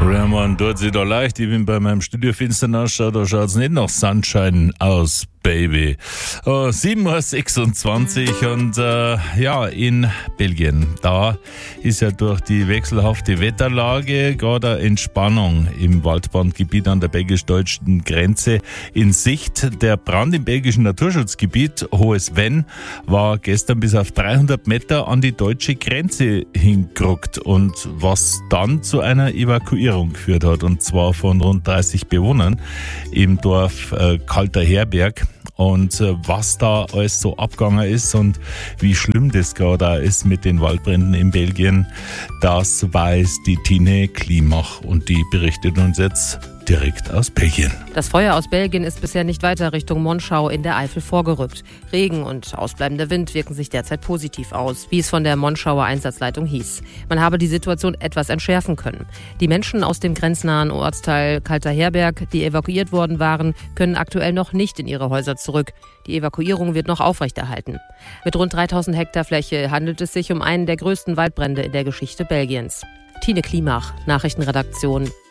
Ramon tut sich da leicht. Ich bin bei meinem Studiofenster nachschaut, da schaut's nicht nach Sunshine aus, Baby. 7:26 Uhr und in Belgien, da ist ja durch die wechselhafte Wetterlage gerade eine Entspannung im Waldbrandgebiet an der belgisch-deutschen Grenze in Sicht. Der Brand im belgischen Naturschutzgebiet Hohes Venn war gestern bis auf 300 Meter an die deutsche Grenze hingerückt und was dann zu einer Evakuierung geführt hat, und zwar von rund 30 Bewohnern im Dorf Kalter Herberg. Und was da alles so abgegangen ist und wie schlimm das gerade auch ist mit den Waldbränden in Belgien, das weiß die Tine Klimach und die berichtet uns jetzt direkt aus Belgien. Das Feuer aus Belgien ist bisher nicht weiter Richtung Monschau in der Eifel vorgerückt. Regen und ausbleibender Wind wirken sich derzeit positiv aus, wie es von der Monschauer Einsatzleitung hieß. Man habe die Situation etwas entschärfen können. Die Menschen aus dem grenznahen Ortsteil Kalter Herberg, die evakuiert worden waren, können aktuell noch nicht in ihre Häuser zurück. Die Evakuierung wird noch aufrechterhalten. Mit rund 3000 Hektar Fläche handelt es sich um einen der größten Waldbrände in der Geschichte Belgiens. Tine Klimach, Nachrichtenredaktion,